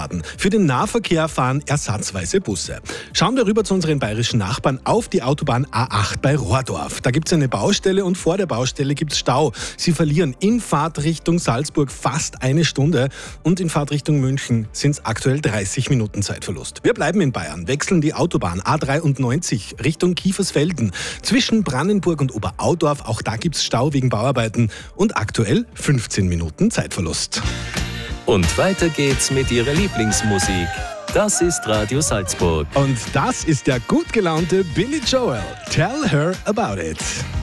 Wiesbaden. Für den Nahverkehr fahren ersatzweise Busse. Schauen wir rüber zu unseren bayerischen Nachbarn auf die Autobahn A8 bei Rohrdorf. Da gibt es eine Baustelle und vor der Baustelle gibt es Stau. Sie verlieren in Fahrtrichtung Salzburg fast eine Stunde und in Fahrtrichtung München sind es aktuell 30 Minuten Zeitverlust. Wir bleiben in Bayern, wechseln die Autobahn A93 Richtung Kiefersfelden. Zwischen Brannenburg und Oberaudorf, auch da gibt es Stau wegen Bauarbeiten und aktuell 15 Minuten Zeitverlust. Und weiter geht's mit Ihrer Lieblingsmusik. Das ist Radio Salzburg. Und das ist der gut gelaunte Billy Joel. Tell her about it.